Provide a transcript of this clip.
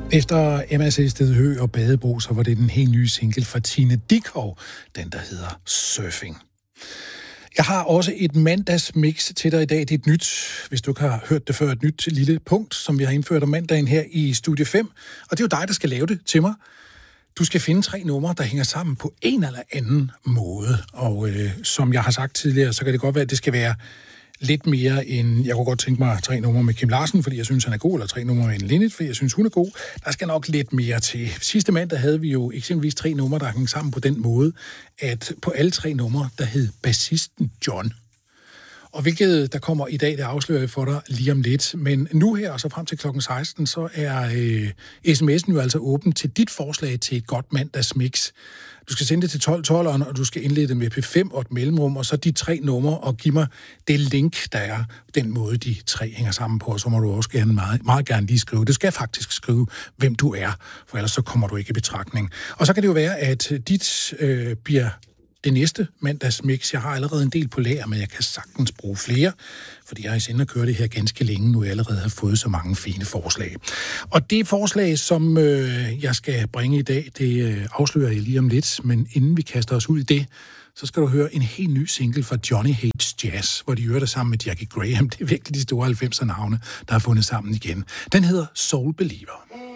Efter M.A.C. Stedhø og Badebro, så var det den helt nye single fra Tine Dickow, den der hedder Surfing. Jeg har også et mandagsmix til dig i dag. Det er et nyt, hvis du ikke har hørt det før, et nyt lille punkt, som vi har indført om mandagen her i Studie 5. Og det er jo dig, der skal lave det til mig. Du skal finde 3 numre, der hænger sammen på en eller anden måde. Og som jeg har sagt tidligere, så kan det godt være, at det skal være lidt mere end... Jeg kunne godt tænke mig 3 numre med Kim Larsen, fordi jeg synes, han er god, eller 3 numre med en Linnet, fordi jeg synes, hun er god. Der skal nok lidt mere til. Sidste mandag havde vi jo eksempelvis 3 numre, der hang sammen på den måde, at på alle 3 numre, der hed bassisten John. Og hvilket der kommer i dag, det afslører jeg for dig lige om lidt. Men nu her, og så frem til klokken 16, så er sms'en jo altså åben til dit forslag til et godt mandagsmix. Du skal sende det til 1212'eren, og du skal indlede det med P5 og et mellemrum, og så de 3 numre, og give mig det link, der er den måde, de 3 hænger sammen på, og så må du også gerne meget gerne lige skrive. Du skal faktisk skrive, hvem du er, for ellers så kommer du ikke i betragtning. Og så kan det jo være, at dit bliver det næste mandagsmix. Jeg har allerede en del på lager, men jeg kan sagtens bruge flere, fordi jeg har i sinde at køre det her ganske længe, nu jeg allerede har fået så mange fine forslag. Og det forslag, som jeg skal bringe i dag, det afslører jeg lige om lidt, men inden vi kaster os ud i det, så skal du høre en helt ny single fra Johnny Hates Jazz, hvor de hører det sammen med Jackie Graham. Det er virkelig de store 90'er navne, der har fundet sammen igen. Den hedder Soul Believer.